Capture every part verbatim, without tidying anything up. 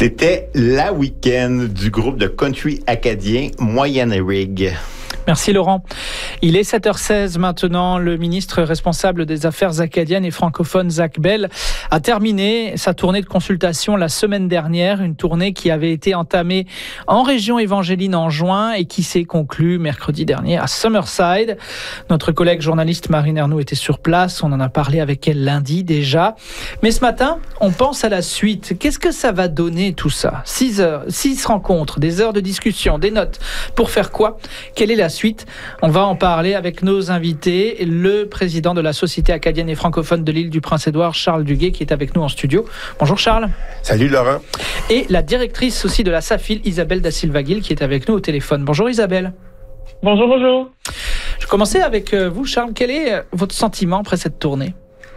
C'était la week-end du groupe de country acadien Moyenne Rig. Merci Laurent. Il est sept heures seize maintenant. Le ministre responsable des Affaires acadiennes et francophones, Zach Bell, a terminé sa tournée de consultation la semaine dernière. Une tournée qui avait été entamée en région évangéline en juin et qui s'est conclue mercredi dernier à Summerside. Notre collègue journaliste Marine Ernoult était sur place. On en a parlé avec elle lundi déjà. Mais ce matin, on pense à la suite. Qu'est-ce que ça va donner tout ça ? Six heures, six rencontres, des heures de discussion, des notes. Pour faire quoi ? Quelle est la suite? On va en parler avec nos invités. Le président de la Société acadienne et francophone de l'île du Prince-Édouard, Charles Duguay, qui est avec nous en studio. Bonjour Charles. Salut Laurent. Et la directrice aussi de la SAFIL, Isabelle Da Silva-Gil, qui est avec nous au téléphone. Bonjour Isabelle. Bonjour, bonjour. Je commençais avec vous Charles. Quel est votre sentiment après cette tournée?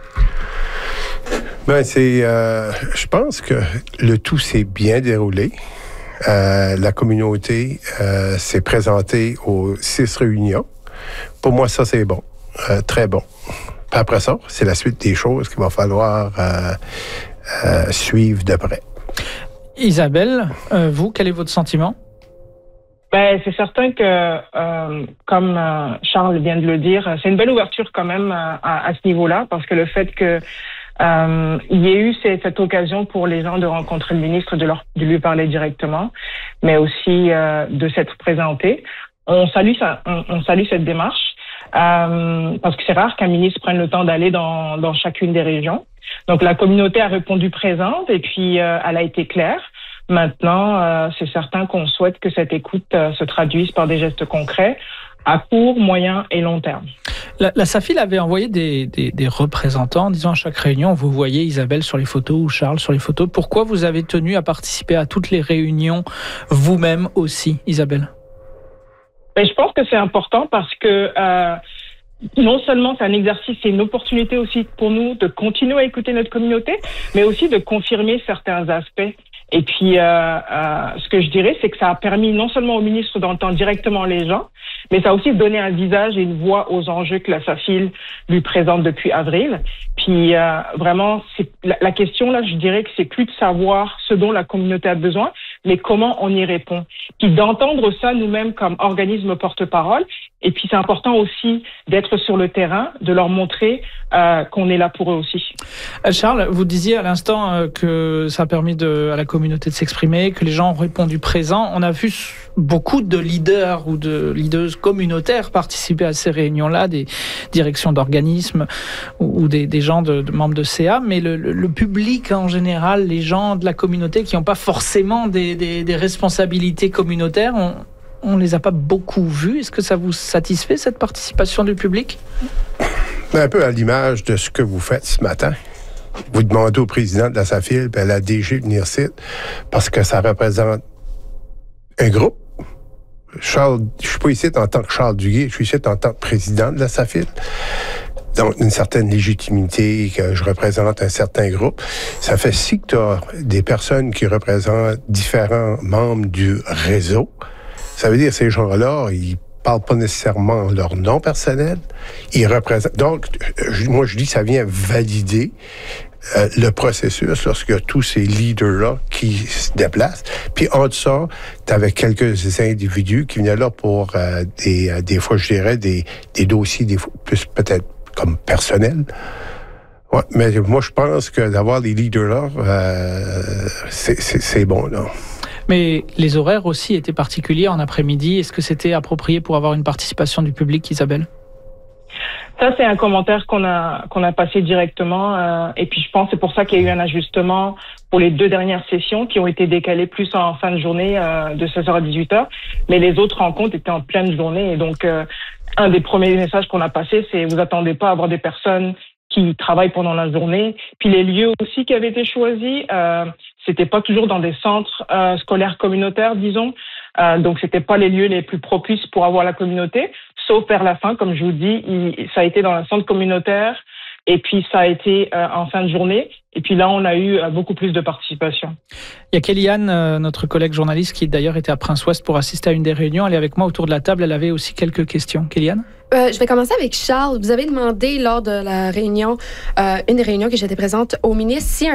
Ben, c'est, euh, je pense que le tout s'est bien déroulé. Euh, la communauté euh, s'est présentée aux six réunions. Pour moi, ça, c'est bon. Euh, très bon. Puis après ça, c'est la suite des choses qu'il va falloir euh, euh, suivre de près. Isabelle, euh, vous, quel est votre sentiment? Ben, c'est certain que, euh, comme euh, Charles vient de le dire, c'est une belle ouverture quand même à, à, à ce niveau-là, parce que le fait que Euh, il y a eu cette, cette occasion pour les gens de rencontrer le ministre, de, leur, de lui parler directement, mais aussi euh, de s'être présenté. On salue, ça, on, on salue cette démarche euh, parce que c'est rare qu'un ministre prenne le temps d'aller dans, dans chacune des régions. Donc la communauté a répondu présente et puis euh, elle a été claire. Maintenant, euh, c'est certain qu'on souhaite que cette écoute euh, se traduise par des gestes concrets à court, moyen et long terme. La, la SAFIL avait envoyé des, des, des représentants, disons à chaque réunion. Vous voyez Isabelle sur les photos ou Charles sur les photos. Pourquoi vous avez tenu à participer à toutes les réunions vous-même aussi, Isabelle? Ben, je pense que c'est important parce que euh, non seulement c'est un exercice, c'est une opportunité aussi pour nous de continuer à écouter notre communauté, mais aussi de confirmer certains aspects. Et puis, euh, euh, ce que je dirais, c'est que ça a permis non seulement au ministre d'entendre directement les gens, mais ça a aussi donné un visage et une voix aux enjeux que la SAFIL lui présente depuis avril. Puis, euh, vraiment, c'est, la, la question, là, je dirais que c'est plus de savoir ce dont la communauté a besoin, mais comment on y répond. Puis d'entendre ça nous-mêmes comme organisme porte-parole. Et puis, c'est important aussi d'être sur le terrain, de leur montrer euh, qu'on est là pour eux aussi. Charles, vous disiez à l'instant euh, que ça a permis de, à la communauté de s'exprimer, que les gens ont répondu présent. On a vu beaucoup de leaders ou de leaders communautaires participer à ces réunions-là, des directions d'organismes ou, ou des, des gens de, de membres de C A, mais le, le, le public en général, les gens de la communauté qui n'ont pas forcément des, des, des responsabilités communautaires, on, on les a pas beaucoup vus. Est-ce que ça vous satisfait, cette participation du public? Un peu à l'image de ce que vous faites ce matin. Vous demandez au président de la SAFIL et à la D G de venir ici parce que ça représente un groupe. Charles, je suis pas ici en tant que Charles Duguay, je suis ici en tant que président de la SAFIL. Donc, une certaine légitimité, que je représente un certain groupe. Ça fait si que tu as des personnes qui représentent différents membres du réseau. Ça veut dire que ces gens-là, ils parlent pas nécessairement leur nom personnel. Ils représentent. Donc, moi, je dis que ça vient valider euh, le processus lorsqu'il y a tous ces leaders-là qui se déplacent. Puis, en dessous ça, tu avais quelques individus qui venaient là pour euh, des, euh, des fois, je dirais, des, des dossiers, des fois, plus peut-être comme personnels. Ouais, mais moi, je pense que d'avoir les leaders-là, euh, c'est, c'est, c'est bon, là. Mais les horaires aussi étaient particuliers en après-midi. Est-ce que c'était approprié pour avoir une participation du public, Isabelle? Ça, c'est un commentaire qu'on a qu'on a passé directement. Euh, et puis, je pense que c'est pour ça qu'il y a eu un ajustement pour les deux dernières sessions qui ont été décalées plus en fin de journée euh, de seize heures à dix-huit heures. Mais les autres rencontres étaient en pleine journée. Et donc, euh, un des premiers messages qu'on a passé, c'est vous attendez pas à avoir des personnes qui travaillent pendant la journée. Puis les lieux aussi qui avaient été choisis, euh, c'était pas toujours dans des centres euh, scolaires communautaires, disons. Euh, donc, c'était pas les lieux les plus propices pour avoir la communauté. Sauf vers la fin, comme je vous dis, il, ça a été dans un centre communautaire et puis ça a été euh, en fin de journée. Et puis là, on a eu euh, beaucoup plus de participation. Il y a Kéliane, euh, notre collègue journaliste, qui d'ailleurs était à Prince-Ouest pour assister à une des réunions. Elle est avec moi autour de la table. Elle avait aussi quelques questions. Kéliane? Euh, je vais commencer avec Charles. Vous avez demandé lors de la réunion, euh, une des réunions que j'étais présente au ministre, si un